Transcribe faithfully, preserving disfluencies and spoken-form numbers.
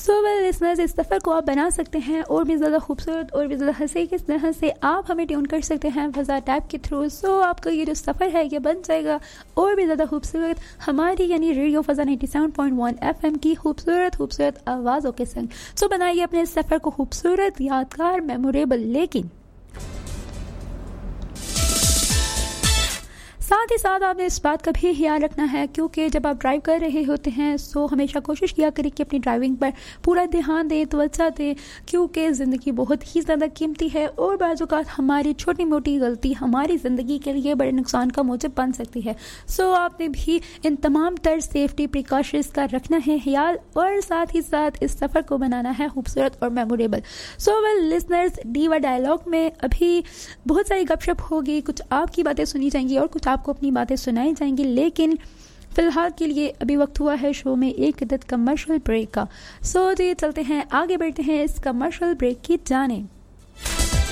So well listeners, इस सफ़र को आप बना सकते हैं और भी ज़्यादा खूबसूरत और भी ज़्यादा हंसी किस तरह से आप हमें ट्यून कर सकते हैं फज़ा टैब के थ्रू। सो आपका ये जो सफ़र है ये बन जाएगा और भी ज़्यादा खूबसूरत हमारी यानी radio फ़ज़ा ninety seven point one F M की खूबसूरत खूबसूरत आवाज़ों के संग। सो बनाइए अपने सफ़र को खूबसूरत, यादगार, मेमोरेबल, लेकिन साथ ही साथ आपने इस बात का भी ख्याल रखना है, क्योंकि जब आप ड्राइव कर रहे होते हैं सो हमेशा कोशिश किया करें कि अपनी ड्राइविंग पर पूरा ध्यान दें, तवज्जो दें, क्योंकि ज़िंदगी बहुत ही ज़्यादा कीमती है और बाज़ औक़ात हमारी छोटी मोटी गलती हमारी ज़िंदगी के लिए बड़े नुकसान का मूजब बन सकती है। सो आपने भी इन तमाम तर सेफ्टी प्रिकॉशंस का रखना है ख्याल और साथ ही साथ इस सफ़र को बनाना है खूबसूरत और memorable. So well listeners, diva dialogue में अभी बहुत सारी गपशप होगी, कुछ आपकी बातें सुनी जाएंगी और कुछ आपको अपनी बातें सुनाई जाएंगी, लेकिन फिलहाल के लिए अभी वक्त हुआ है शो में एक अदद कमर्शियल ब्रेक का। सो जी चलते हैं, आगे बढ़ते हैं इस कमर्शियल ब्रेक की जाने।